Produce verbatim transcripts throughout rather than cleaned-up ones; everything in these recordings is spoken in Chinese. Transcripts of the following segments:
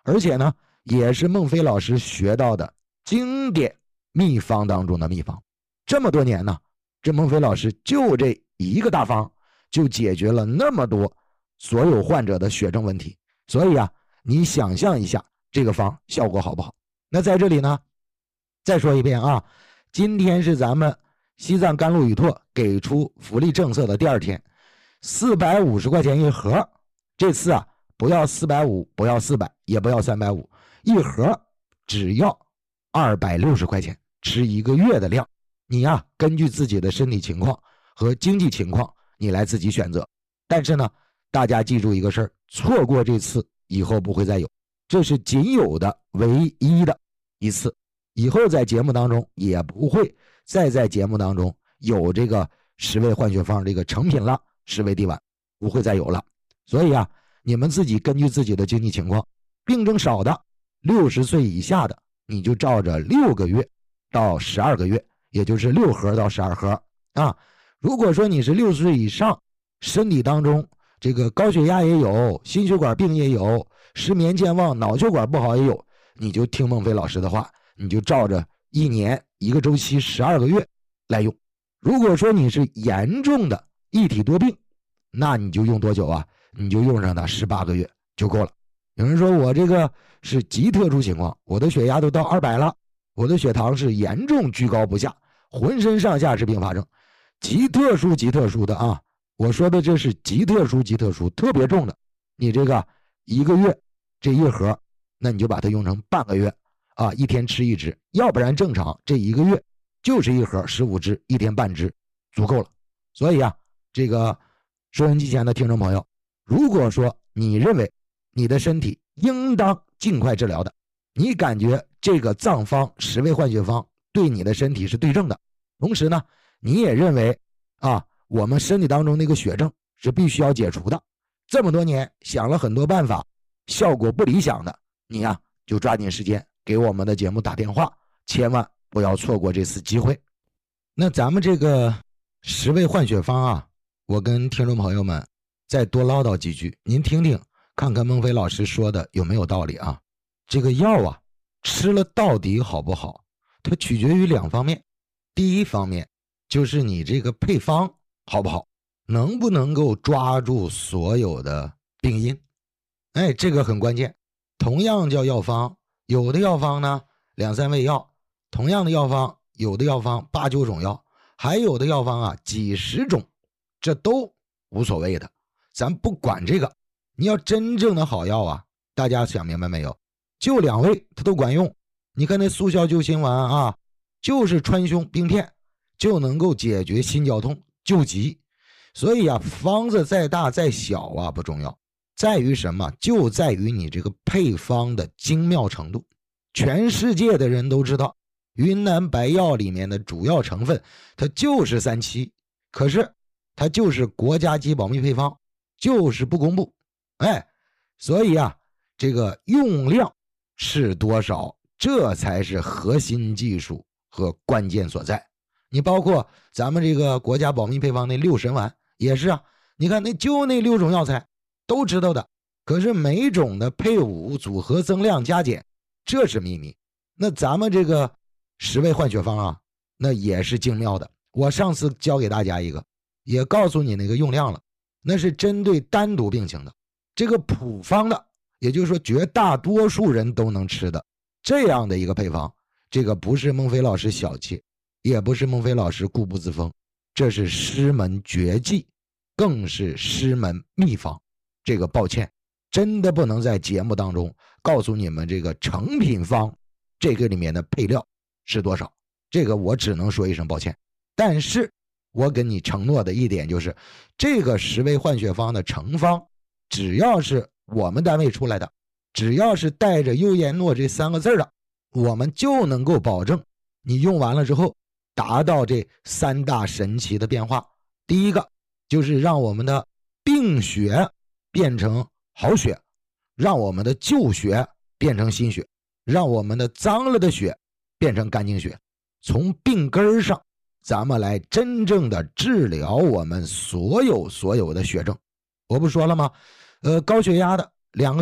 而且呢也是孟非老师学到的经典秘方当中的秘方。这么多年呢，这孟非老师就这一个大方就解决了那么多所有患者的血症问题。所以啊，你想象一下这个方效果好不好？那在这里呢再说一遍啊，今天是咱们西藏甘露雨拓给出福利政策的第二天，四百五十块钱一盒，这次啊不要四百五十，不要四百，也不要三百五十，一盒只要二百六十块钱，吃一个月的量。你呀、啊、根据自己的身体情况和经济情况你来自己选择。但是呢大家记住一个事儿，错过这次以后不会再有，这是仅有的唯一的一次，以后在节目当中也不会再在节目当中有这个十味换血方这个成品了，十味地丸不会再有了。所以啊，你们自己根据自己的经济情况，病症少的六十岁以下的你就照着六个月到十二个月，也就是六盒到十二盒啊。如果说你是六十岁以上，身体当中这个高血压也有，心血管病也有，失眠健忘，脑血管不好也有，你就听孟非老师的话，你就照着一年一个周期十二个月来用。如果说你是严重的一体多病，那你就用多久啊？你就用上它十八个月就够了。有人说我这个是极特殊情况，我的血压都到二百了，我的血糖是严重居高不下，浑身上下是并发症，极特殊极特殊的啊。我说的这是极特殊极特殊特别重的，你这个一个月这一盒，那你就把它用成半个月啊，一天吃一支，要不然正常这一个月就是一盒十五支，一天半支足够了。所以啊，这个收音机前的听众朋友，如果说你认为你的身体应当尽快治疗的，你感觉这个藏方十味换血方对你的身体是对症的，同时呢你也认为啊我们身体当中那个血症是必须要解除的，这么多年想了很多办法，效果不理想的，你呀、啊、就抓紧时间给我们的节目打电话，千万不要错过这次机会。那咱们这个十味换血方啊，我跟听众朋友们再多唠叨几句，您听听看看孟非老师说的有没有道理啊。这个药啊吃了到底好不好，它取决于两方面。第一方面就是你这个配方好不好，能不能够抓住所有的病因，哎，这个很关键。同样叫药方，有的药方呢两三味药，同样的药方有的药方八九种药，还有的药方啊几十种，这都无所谓的，咱不管这个。你要真正的好药啊，大家想明白没有，就两味它都管用。你看那速效救心丸啊，就是川芎冰片就能够解决心绞痛救急。所以啊，方子再大再小啊不重要，在于什么？就在于你这个配方的精妙程度。全世界的人都知道云南白药里面的主要成分它就是三七，可是它就是国家级保密配方，就是不公布。哎，所以啊这个用量是多少，这才是核心技术和关键所在。你包括咱们这个国家保密配方那六神丸也是啊，你看那就那六种药材都知道的，可是每种的配伍组合增量加减这是秘密。那咱们这个十味换血方啊，那也是精妙的。我上次教给大家一个，也告诉你那个用量了，那是针对单独病情的，这个普方的，也就是说绝大多数人都能吃的这样的一个配方，这个不是孟非老师小气，也不是孟非老师固步自封，这是师门绝技，更是师门秘方。这个抱歉，真的不能在节目当中告诉你们这个成品方这个里面的配料是多少，这个我只能说一声抱歉。但是我跟你承诺的一点就是，这个十味换血方的成方只要是我们单位出来的，只要是带着优妍诺这三个字的，我们就能够保证你用完了之后达到这三大神奇的变化。第一个就是让我们的病血变成好血，让我们的旧血变成新血，让我们的脏了的血变成干净血，从病根上咱们来真正的治疗我们所有所有的血症。我不说了吗？呃，高血压的两个月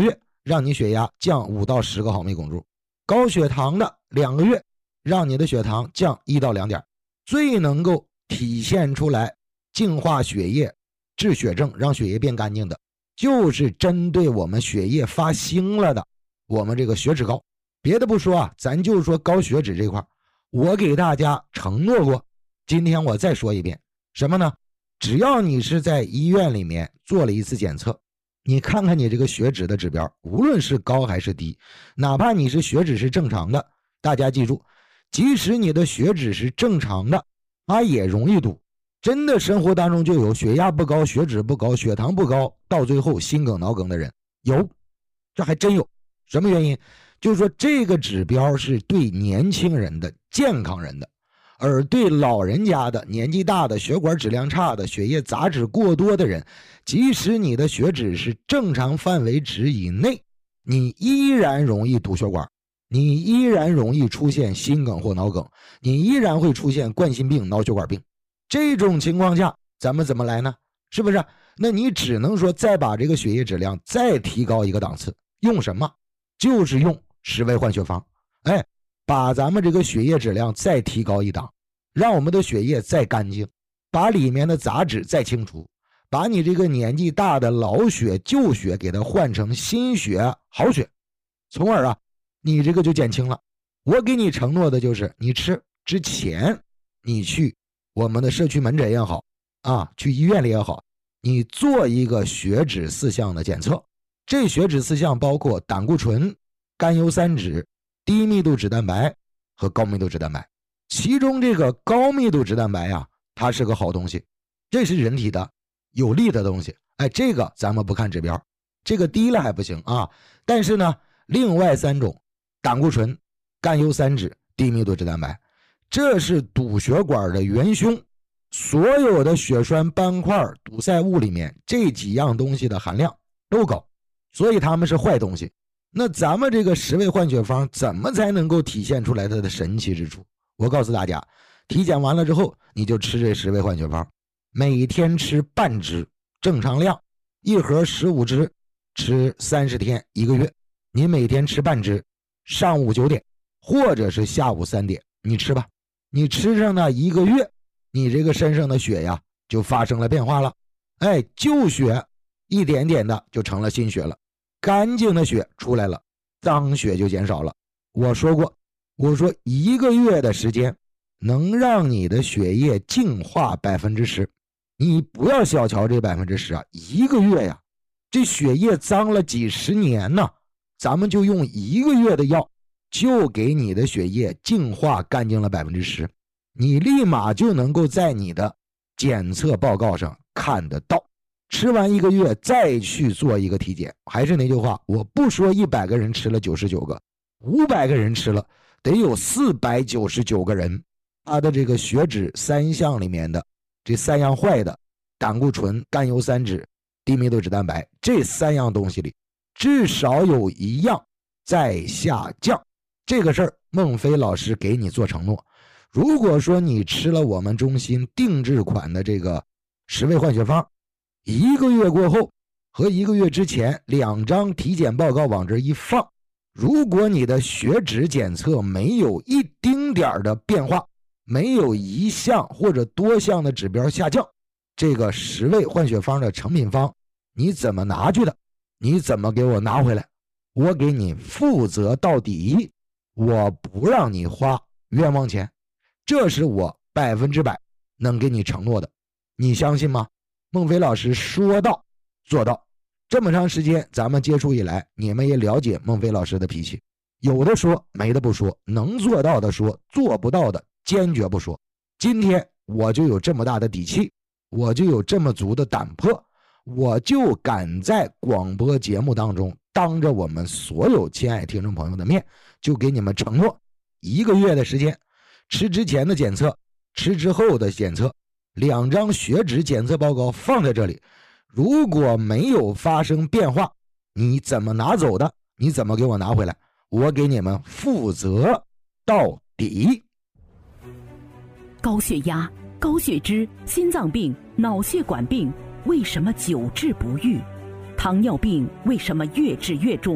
让你血压降五到十个毫米汞柱；高血糖的两个月，让你的血糖降一到两点。最能够体现出来净化血液、治血症、让血液变干净的，就是针对我们血液发腥了的，我们这个血脂高。别的不说啊，咱就说高血脂这块，我给大家承诺过，今天我再说一遍，什么呢？只要你是在医院里面做了一次检测，你看看你这个血脂的指标，无论是高还是低，哪怕你是血脂是正常的，大家记住，即使你的血脂是正常的，它也容易堵。真的生活当中就有血压不高、血脂不高、血糖不高，到最后心梗脑梗的人有，这还真有。什么原因？就是说这个指标是对年轻人的、健康人的，而对老人家的、年纪大的、血管质量差的、血液杂质过多的人，即使你的血脂是正常范围值以内，你依然容易堵血管，你依然容易出现心梗或脑梗，你依然会出现冠心病、脑血管病。这种情况下咱们怎么来呢？是不是？那你只能说再把这个血液质量再提高一个档次，用什么？就是用十味换血方。哎，把咱们这个血液质量再提高一档，让我们的血液再干净，把里面的杂质再清除，把你这个年纪大的老血旧血给它换成新血好血，从而啊你这个就减轻了。我给你承诺的就是你吃之前你去我们的社区门诊也好啊，去医院里也好，你做一个血脂四项的检测。这血脂四项包括胆固醇、甘油三酯、低密度脂蛋白和高密度脂蛋白。其中这个高密度脂蛋白啊，它是个好东西，这是人体的有利的东西。哎，这个咱们不看指标，这个低了还不行啊。但是呢，另外三种胆固醇、甘油三酯、低密度脂蛋白，这是堵血管的元凶。所有的血栓斑块、堵塞物里面这几样东西的含量都高，所以它们是坏东西。那咱们这个十味换血方怎么才能够体现出来它的神奇之处？我告诉大家，体检完了之后你就吃这十味换血方，每天吃半支，正常量，一盒十五支，吃三十天一个月。你每天吃半支，上午九点或者是下午三点你吃吧。你吃上那一个月，你这个身上的血呀就发生了变化了。哎，旧血一点点的就成了新血了，干净的血出来了，脏血就减少了。我说过，我说一个月的时间能让你的血液净化百分之十，你不要小瞧这百分之十啊！一个月呀，这血液脏了几十年呢，咱们就用一个月的药，就给你的血液净化干净了百分之十，你立马就能够在你的检测报告上看得到。吃完一个月再去做一个体检，还是那句话，我不说一百个人吃了九十九个，五百个人吃了得有四百九十九个人，他的这个血脂三项里面的这三样坏的，胆固醇、甘油三酯、低密度脂蛋白，这三样东西里至少有一样在下降。这个事儿孟非老师给你做承诺，如果说你吃了我们中心定制款的这个十味换血方，一个月过后和一个月之前两张体检报告往这一放，如果你的血脂检测没有一丁点的变化，没有一项或者多项的指标下降，这个十味换血方的成品方你怎么拿去的？你怎么给我拿回来？我给你负责到底，我不让你花冤枉钱，这是我百分之百能给你承诺的，你相信吗？孟非老师说到做到，这么长时间咱们接触以来，你们也了解孟非老师的脾气，有的说没的不说，能做到的说，做不到的坚决不说。今天我就有这么大的底气，我就有这么足的胆魄，我就敢在广播节目当中当着我们所有亲爱听众朋友的面，就给你们承诺，一个月的时间，吃之前的检测，吃之后的检测，两张血脂检测报告放在这里，如果没有发生变化，你怎么拿走的？你怎么给我拿回来？我给你们负责到底。 高血压、高血脂、心脏病、脑血管病为什么久治不愈？糖尿病为什么越治越重？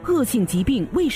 恶性疾病未